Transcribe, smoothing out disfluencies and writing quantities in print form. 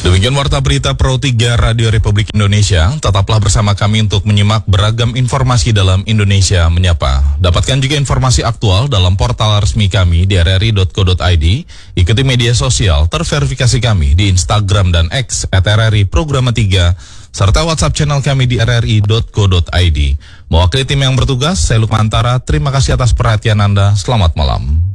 Demikian warta berita Pro 3 Radio Republik Indonesia. Tetaplah bersama kami untuk menyimak beragam informasi dalam Indonesia Menyapa. Dapatkan juga informasi aktual dalam portal resmi kami di rri.co.id. Ikuti media sosial terverifikasi kami di Instagram dan X @RRI Programa 3 serta WhatsApp channel kami di rri.co.id. Mewakili tim yang bertugas, saya Lukmantara. Terima kasih atas perhatian Anda. Selamat malam.